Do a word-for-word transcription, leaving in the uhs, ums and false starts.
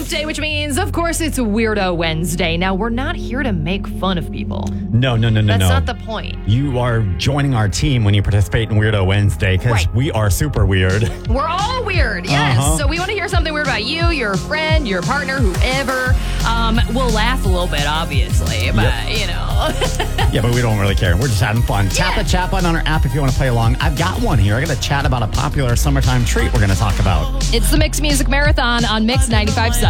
hump day, which means, of course, it's Weirdo Wednesday. Now, we're not here to make fun of people. No, no, no, no, That's no. not the point. You are joining our team when you participate in Weirdo Wednesday because Right. we are super weird. We're all weird, yes. Uh-huh. So we want to hear something weird about you, your friend, your partner, whoever. Um, we'll laugh a little bit, obviously, but, Yep. you know. Yeah, but we don't really care. We're just having fun. Tap Yeah. the chat button on our app if you want to play along. I've got one here. I got to chat about a popular summertime treat we're going to talk about. It's the Mix Music Marathon on Mix ninety-five point seven.